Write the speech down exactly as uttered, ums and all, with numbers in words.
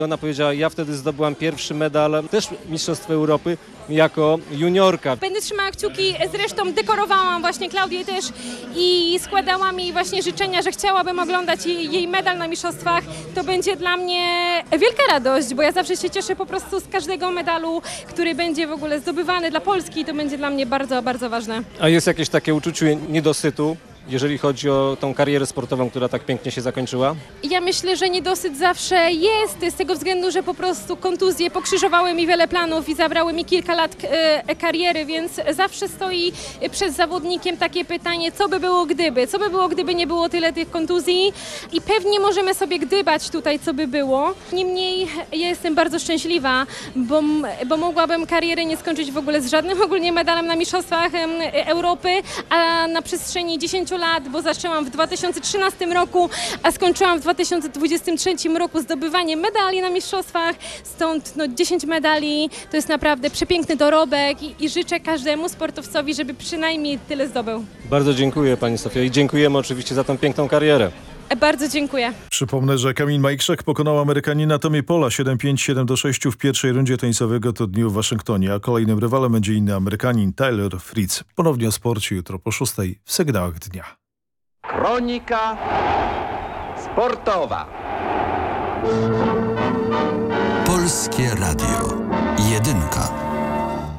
Ona powiedziała, ja wtedy zdobyłam pierwszy medal, też Mistrzostw Europy, jako juniorka. Będę trzymała kciuki, zresztą dekorowałam właśnie Klaudię też i składałam jej właśnie życzenia, że chciałabym oglądać jej, jej medal na mistrzostwach. To będzie dla mnie wielka radość, bo ja zawsze się cieszę po prostu z każdego medalu, który będzie w ogóle zdobywany dla Polski. To będzie dla mnie bardzo, bardzo ważne. A jest jakieś takie uczucie niedosytu, jeżeli chodzi o tą karierę sportową, która tak pięknie się zakończyła? Ja myślę, że niedosyt zawsze jest, z tego względu, że po prostu kontuzje pokrzyżowały mi wiele planów i zabrały mi kilka lat e, kariery, więc zawsze stoi przed zawodnikiem takie pytanie, co by było gdyby? Co by było, gdyby nie było tyle tych kontuzji? I pewnie możemy sobie gdybać tutaj, co by było. Niemniej ja jestem bardzo szczęśliwa, bo, bo mogłabym karierę nie skończyć w ogóle z żadnym ogólnie medalem na Mistrzostwach Europy, a na przestrzeni dziesięciu lat, bo zaczęłam w dwa tysiące trzynastym roku, a skończyłam w dwa tysiące dwudziestym trzecim roku zdobywanie medali na mistrzostwach, stąd no, dziesięć medali, to jest naprawdę przepiękny dorobek i, i życzę każdemu sportowcowi, żeby przynajmniej tyle zdobył. Bardzo dziękuję Pani Sofia i dziękujemy oczywiście za tą piękną karierę. Bardzo dziękuję. Przypomnę, że Kamil Majkrzak pokonał Amerykanina Tommy Paula siedem pięć, siedem do sześciu w pierwszej rundzie tenisowego turnieju w Waszyngtonie, a kolejnym rywalem będzie inny Amerykanin Taylor Fritz. Ponownie o sporcie jutro po szóstej w sygnałach dnia. Kronika sportowa. Polskie Radio. Jedynka.